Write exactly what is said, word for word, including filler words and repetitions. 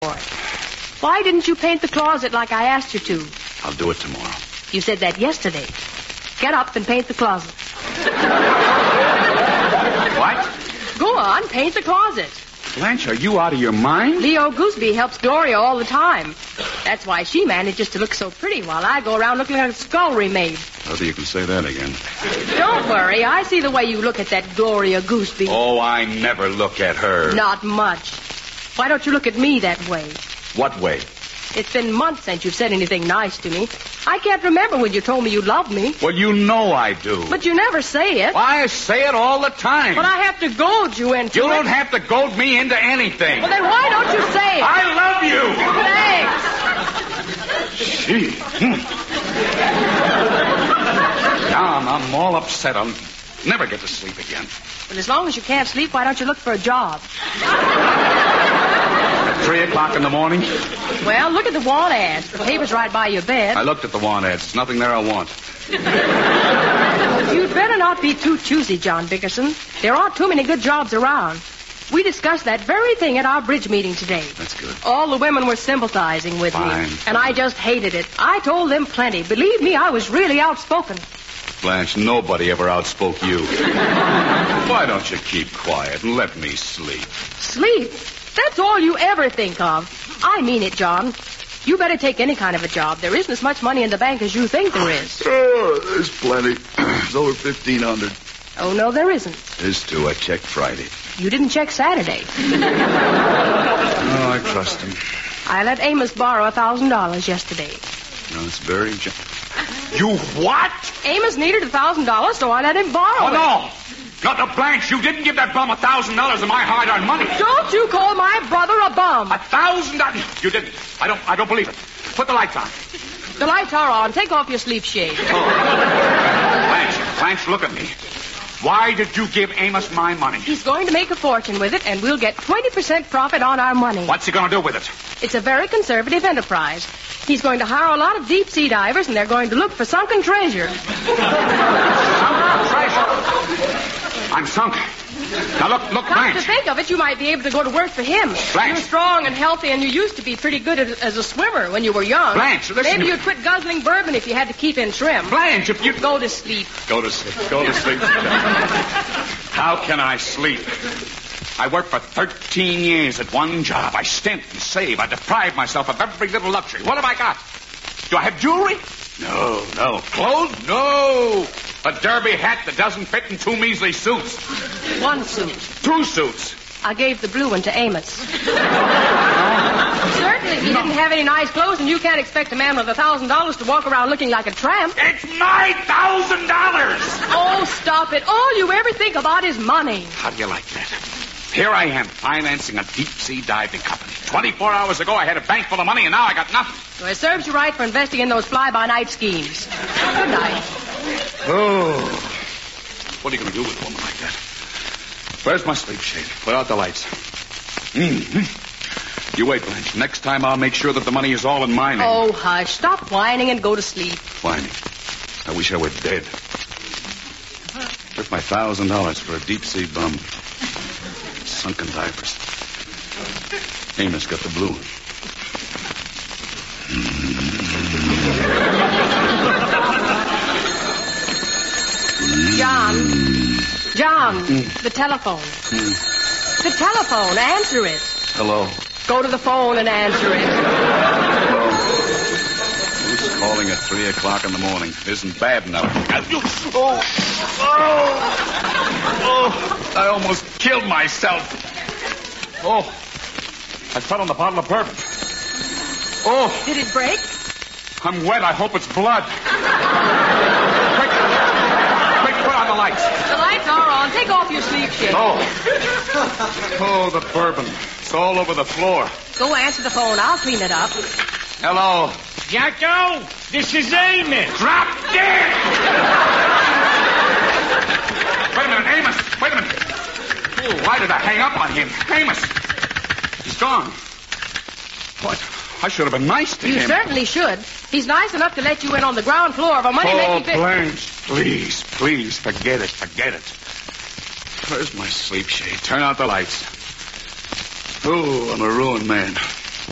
Why didn't you paint the closet like I asked you to? I'll do it tomorrow. You said that yesterday. Get up and paint the closet. What? Go on, paint the closet. Blanche, are you out of your mind? Leo Gooseby helps Gloria all the time. That's why she manages to look so pretty while I go around looking like a scullery maid. Whether you can say that again. Don't worry. I see the way you look at that Gloria Gooseby. Oh, I never look at her. Not much. Why don't you look at me that way? What way? It's been months since you've said anything nice to me. I can't remember when you told me you loved me. Well, you know I do. But you never say it. Well, I say it all the time. But I have to goad you into You it. don't have to goad me into anything. Well, then why don't you say it? I love you. Thanks. Gee. Hmm. Now I'm, I'm all upset. I'll never get to sleep again. But as long as you can't sleep, why don't you look for a job? At three o'clock in the morning? Well, look at the want ads. The paper's right by your bed. I looked at the want ads. There's nothing there I want. You'd better not be too choosy, John Bickerson. There aren't too many good jobs around. We discussed that very thing at our bridge meeting today. That's good. All the women were sympathizing with Fine, me. fine. And I just hated it. I told them plenty. Believe me, I was really outspoken. Blanche, nobody ever outspoke you. Why don't you keep quiet and let me sleep? Sleep? That's all you ever think of. I mean it, John. You better take any kind of a job. There isn't as much money in the bank as you think there is. Oh, there's plenty. It's over fifteen hundred. Oh, no, there isn't. There's two. I checked Friday. You didn't check Saturday. Oh, I trust him. I let Amos borrow a thousand dollars yesterday. No, it's very... Gen- you what? Amos needed a thousand dollars, so I let him borrow Oh, it. no. Not the Blanche. You didn't give that bum a thousand dollars of my hard-earned money. Don't you call my brother a bum. A thousand dollars? You didn't. I don't. I don't believe it. Put the lights on. The lights are on. Take off your sleep shade. Blanche, Blanche, look at me. Why did you give Amos my money? He's going to make a fortune with it, and we'll get twenty percent profit on our money. What's he going to do with it? It's a very conservative enterprise. He's going to hire a lot of deep-sea divers, and they're going to look for sunken treasure. Sunken treasure. I'm sunk. Now, look, look, Come Blanche. to think of it, you might be able to go to work for him. Blanche. You're strong and healthy, and you used to be pretty good as, as a swimmer when you were young. Blanche, listen Maybe to- you'd quit guzzling bourbon if you had to keep in trim. Blanche, if you... Go to sleep. Go to sleep. Go to sleep. How can I sleep? I worked for thirteen years at one job. I stint and save. I deprive myself of every little luxury. What have I got? Do I have jewelry? No, no. Clothes? No. A derby hat that doesn't fit in two measly suits. One suit. Two suits. I gave the blue one to Amos. Certainly, he didn't have any nice clothes, and you can't expect a man with a thousand dollars to walk around looking like a tramp. It's my thousand dollars. Oh, stop it. All you ever think about is money. How do you like that? Here I am, financing a deep-sea diving company. Twenty-four hours ago, I had a bank full of money, and now I got nothing. So it serves you right for investing in those fly-by-night schemes. Good night. Oh. What are you going to do with a woman like that? Where's my sleep shade? Put out the lights. Mm-hmm. You wait, Blanche. Next time, I'll make sure that the money is all in my name. Oh, hush. Stop whining and go to sleep. Whining. I wish I were dead. Took my thousand dollars for a deep-sea bum. Sunken divers. Amos got the blue. John. John. Mm. The telephone. Mm. The telephone. Answer it. Hello. Go to the phone and answer it. Hello. Who's calling at three o'clock in the morning? It isn't bad enough. Oh. Oh. Oh. I almost killed myself. Oh. I fell on the bottle of bourbon. Oh. Did it break? I'm wet. I hope it's blood. Quick. Quick, put on the lights. The lights are on. Take off your sleep shade. Oh. Oh, the bourbon. It's all over the floor. Go answer the phone. I'll clean it up. Hello. Jacko, this is Amos. Drop dead! Wait a minute, Amos. Wait a minute. Oh, why did I hang up on him? Amos. He's gone. What? I should have been nice to You him. certainly should. He's nice enough to let you in on the ground floor of a money-making Oh, business. Blanche, please, please, forget it, forget it. Where's my sleep shade? Turn out the lights. Oh, I'm a ruined man.